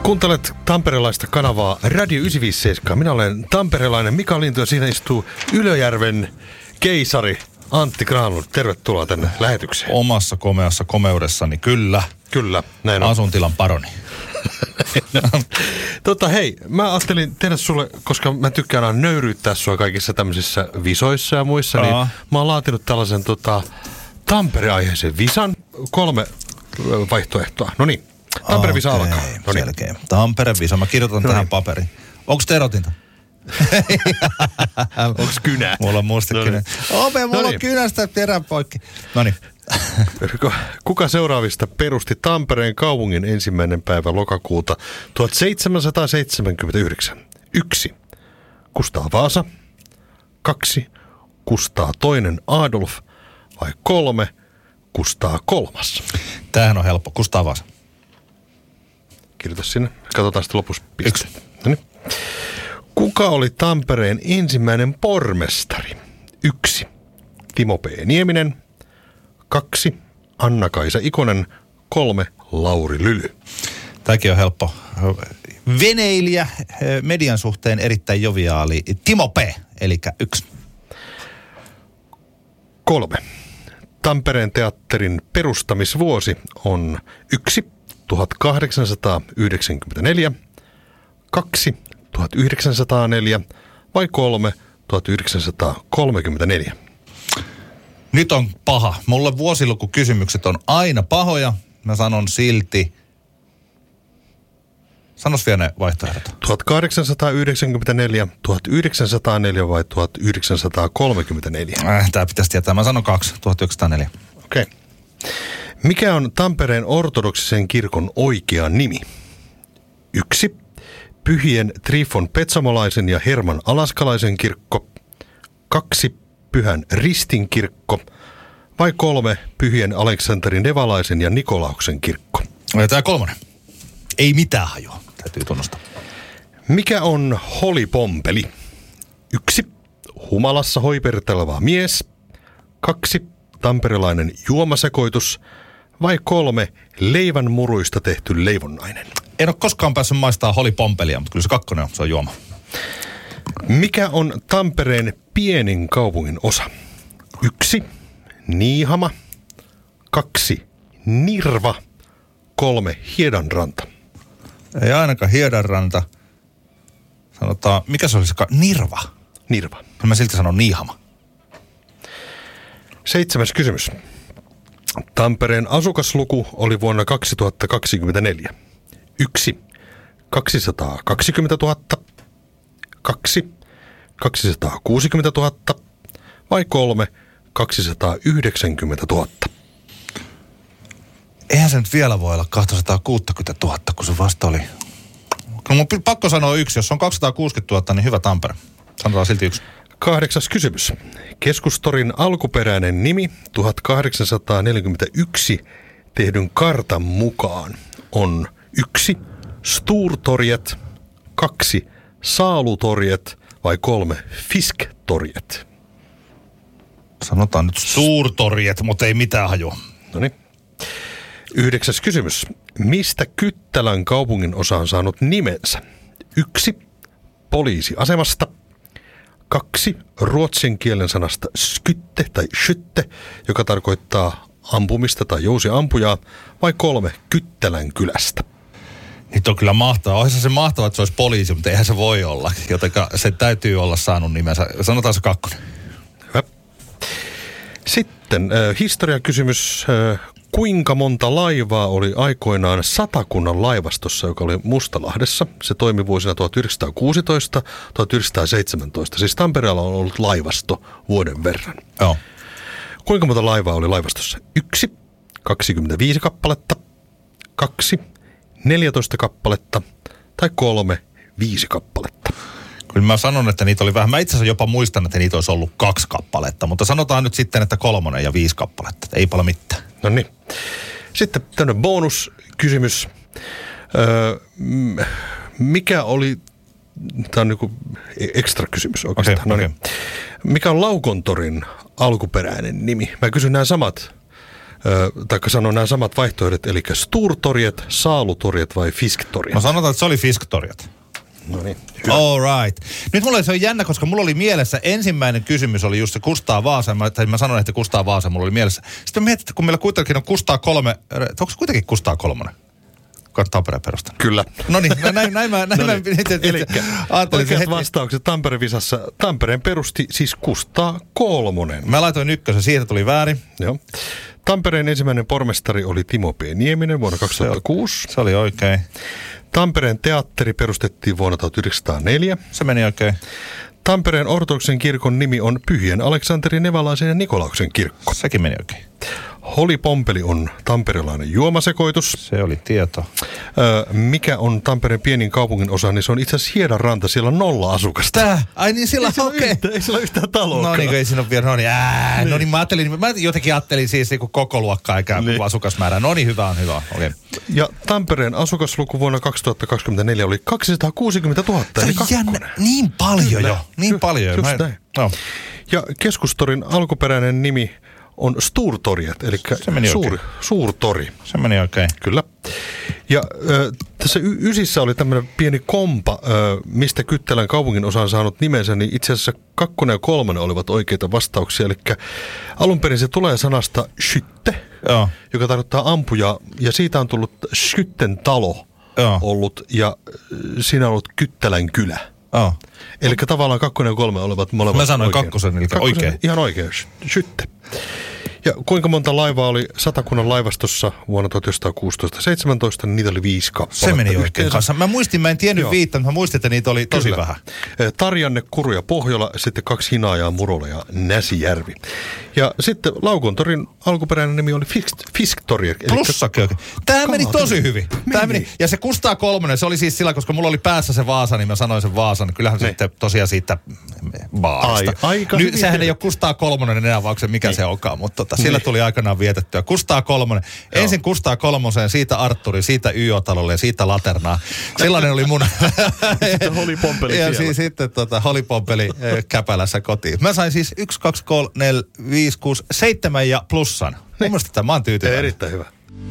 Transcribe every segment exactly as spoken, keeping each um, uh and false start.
Kuuntelet tamperelaista kanavaa Radio yhdeksänsataaviisikymmentäseitsemän. Minä olen tamperelainen Mika Lintu ja siinä istuu Ylöjärven keisari Antti Granlund. Tervetuloa tänne lähetykseen. Omassa komeassa komeudessani, kyllä. Kyllä, näin on. Asuntilan paroni. Tota hei, mä ajattelin tehdä sulle, koska mä tykkään aina nöyryyttää sua kaikissa tämmöisissä visoissa ja muissa, Aa. niin mä oon laatinut tällaisen tota, Tampere-aiheisen visan. Kolme vaihtoehtoa. No niin. Tampere-visa okay, alkaa. No niin. Selkeä. Tampere-visa. Mä kirjoitan no tähän niin. paperiin. Onko terotinta? Onks kynä? Mulla on musta no kynä. Ope, mulla no niin. on kynästä terän poikki. Noniin. Kuka seuraavista perusti Tampereen kaupungin ensimmäinen päivä lokakuuta tuhatseitsemänsataaseitsemänkymmentäyhdeksän? Yksi. Kustaa Vaasa. Kaksi. Kustaa toinen Adolf. Vai kolme. Kustaa kolmas. Tämähän on helppo. Kustaa Vaasa. Kirjoita sinne. Katsotaan sitten lopussa piste. Noniin. Kuka oli Tampereen ensimmäinen pormestari? Yksi. Timo P. Nieminen. Kaksi. Anna-Kaisa Ikonen. Kolme. Lauri Lyly. Tämäkin on helppo. Veneilijä, median suhteen erittäin joviaali. Timo P. Eli yksi. Kolme. Tampereen teatterin perustamisvuosi on yksi. tuhatkahdeksansataayhdeksänkymmentäneljä. Kaksi. tuhatyhdeksänsataaneljä. Vai kolme. tuhatyhdeksänsataakolmekymmentäneljä. Nyt on paha. Mulle vuosilukukysymykset on aina pahoja. Mä sanon silti. Sanos vielä ne vaihtoehdot. tuhatkahdeksansataayhdeksänkymmentäneljä, tuhatyhdeksänsataaneljä vai tuhatyhdeksänsataakolmekymmentäneljä? Äh, tää pitäisi tietää. Mä sanon kaksi. tuhatyhdeksänsataaneljä. Okei. Okay. Mikä on Tampereen ortodoksisen kirkon oikea nimi? Yksi. Pyhien Trifon Petsamolaisen ja Herman Alaskalaisen kirkko. Kaksi. Pyhän Ristin kirkko. Vai kolme. Pyhien Aleksanterin Nevalaisen ja Nikolauksen kirkko. Tämä kolmonen. Ei mitään hajoa. Täytyy tunnustaa. Mikä on holipompeli? Yksi. Humalassa hoiperteleva mies. Kaksi. Tamperelainen juomasekoitus. Vai kolme. Leivän muruista tehty leivonnainen. En ole koskaan päässyt maistaa holipompelia, mutta kyllä se kakkonen on, se on juoma. Mikä on Tampereen pienin kaupungin osa? Yksi. Niihama. Kaksi. Nirva. Kolme. Hiedanranta. Ei ainakaan Hiedanranta. Sanotaan, mikä se olisi? Nirva. Nirva. Mä silti sanon Niihama. Seitsemäs kysymys. Tampereen asukasluku oli vuonna kaksituhattakaksikymmentäneljä. Yksi. kaksisataakaksikymmentätuhatta. Kaksi. kaksisataakuusikymmentätuhatta. Vai kolme. kaksisataayhdeksänkymmentätuhatta. Eihän se nyt vielä voi olla kaksisataakuusikymmentätuhatta, kun se vasta oli. Kun mun pakko sanoa yksi. Jos on kaksisataakuusikymmentätuhatta, niin hyvä Tampere. Sanotaan silti yksi. Kahdeksas kysymys. Keskustorin alkuperäinen nimi tuhatkahdeksansataaneljäkymmentäyksi tehdyn kartan mukaan on yksi. Sturtorget, kaksi. Saalutorget vai kolme. Fisktorget. Sanotaan nyt Sturtorget, mutta ei mitään hajua. Noniin. Yhdeksäs kysymys. Mistä Kyttälän kaupungin osa on saanut nimensä? Yksi. Poliisiasemasta. Kaksi. Ruotsin kielen sanasta skytte tai skytte, joka tarkoittaa ampumista tai jousiampujaa. Vai kolme. Kyttälän kylästä. Nyt on kyllä mahtavaa. Olisi se mahtavaa, että se olisi poliisi, mutta eihän se voi olla. Jotenka se täytyy olla saanut nimensä. Sanotaan se kakkonen. Hyvä. Sitten äh, historiakysymys. Äh, kuinka monta laivaa oli aikoinaan Satakunnan laivastossa, joka oli Mustalahdessa? Se toimi vuosina tuhatyhdeksänsataakuusitoista tuhatyhdeksänsataaseitsemäntoista. Siis Tampereella on ollut laivasto vuoden verran. Joo. Kuinka monta laivaa oli laivastossa? Yksi. kaksikymmentäviisi kappaletta. Kaksi. neljätoista kappaletta. Tai kolme. Viisi kappaletta. Kyllä mä sanon, että niitä oli vähän. Mä itse asiassa jopa muistan, että niitä olisi ollut kaksi kappaletta. Mutta sanotaan nyt sitten, että kolmonen ja viisi kappaletta. Ei paljon mitään. No niin. Sitten tämmöinen bonuskysymys. Öö, mikä oli, tämä on niinku ekstra kysymys oikeastaan. Okay, no niin. okay. Mikä on Laukontorin alkuperäinen nimi? Mä kysyn nämä samat taikka sano nämä samat vaihtoehdot, eli Sturtorjet, Saalutorjet vai Fisktorjet? Mä sanotaan, että se oli Fisktorjet. No niin. All right. Nyt mulla oli se on jännä, koska mulla oli mielessä ensimmäinen kysymys oli just se Kustaa Vaasa. Mä, tai mä sanoin, että Kustaa Vaasa mulla oli mielessä. Sitten mä mietin, että kun meillä kuitenkin on Kustaa kolme, onko se kuitenkin Kustaa kolmonen? Tampereen perustanut. Kyllä. No niin, näin, näin mä, näin mä Elikkä oikeat vastaukset Tampere-visassa. Tampereen perusti siis Kustaa kolmonen. Mä laitoin ykkösen, siitä tuli väärin. Joo. Tampereen ensimmäinen pormestari oli Timo P. Nieminen vuonna kaksituhattakuusi. Se, se oli oikein. Tampereen teatteri perustettiin vuonna tuhatyhdeksänsataaneljä. Se meni oikein. Tampereen ortodoksen kirkon nimi on Pyhien Aleksanterin, Nevalaisen ja Nikolauksen kirkko. Sekin meni oikein. Holipompeli on tamperelainen juomasekoitus. Se oli tieto. Öö, mikä on Tampereen pienin kaupungin osa, niin se on itse asiassa Hiedanranta, siellä on nolla asukasta. Tää? Ai niin, sillä on okei. Okay. Ei sillä ole yhtään taloa. No niin, ei siinä ole vielä, no niin, ää, niin. no niin, mä ajattelin, mä jotenkin ajattelin siis niin koko luokkaa eikä niin. asukasmäärää. No niin, hyvä on, hyvä on, okei. Okay. Ja Tampereen asukasluku vuonna kaksituhattakaksikymmentäneljä oli kaksisataakuusikymmentätuhatta, eli kakkonen. Niin paljon Kyllä. jo, niin Ju, paljon. Just mä... näin. No. Ja Keskustorin alkuperäinen nimi on Sturtorjet, eli suuri, suurtori. Se meni oikein. Kyllä. Ja ö, tässä y- ysissä oli tämmöinen pieni kompa, ö, mistä Kyttälän kaupungin osa on saanut nimensä, niin itse asiassa kakkonen ja kolmonen olivat oikeita vastauksia. Eli alun perin se tulee sanasta skytte, Joo. joka tarkoittaa ampuja, ja siitä on tullut Skytten talo Joo. ollut, ja siinä on ollut Kyttälän kylä. Oh. Eli tavallaan kakkonen ja kolme olivat molemmat. Mä sanoin oikein. kakkosen, eli kakkosen, oikein. Ihan oikein, skytte. Ja kuinka monta laivaa oli Satakunnan laivastossa vuonna tuhatyhdeksänsataakuusitoista seitsemäntoista, niin niitä oli viisi kappaletta. Se meni oikein kanssa. Mä muistin, mä en tiennyt Joo. viittä, mutta mä muistin, että niitä oli tosi Kyllä. vähän. Tarjanne, Kuru ja Pohjola, sitten kaksi Hinaajaa, Murola ja Näsijärvi. Ja sitten Laukontorin alkuperäinen nimi oli Fisk, Fisktori. Plussakin oikein. Tämä meni tosi hyvin. Tämä meni. Ja se Kustaa kolmonen, se oli siis sillä, koska mulla oli päässä se Vaasa, niin mä sanoin sen Vaasan. Kyllähän se sitten tosiaan siitä baarista. Ai, aika Nyt hyvin sehän tiedät. ei ole Kustaa kolmonen enää, vaan se mikä niin. se onkaan, mutta tota, sillä niin. tuli aikanaan vietettyä. Kustaa kolmonen. Joo. Ensin Kustaa kolmoseen, siitä Arturi, siitä Y O-talolle ja siitä Laternaa. Sellainen oli mun... Sitten holipompeli ja siellä. siis sitten tota, holipompeli äh, Käpälässä kotiin. Mä sain siis yksi, kaksi, kolme, neljä, viisi, kuusi, seitsemän ja plussan. Niin. Mun mielestä tämä, mä oon tyytyväinen. Erittäin hyvä.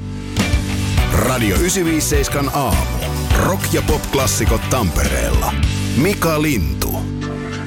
Radio yhdeksänsataaviisikymmentäseitsemän aamu. Rock- ja pop-klassikot Tampereella. Mika Lintu.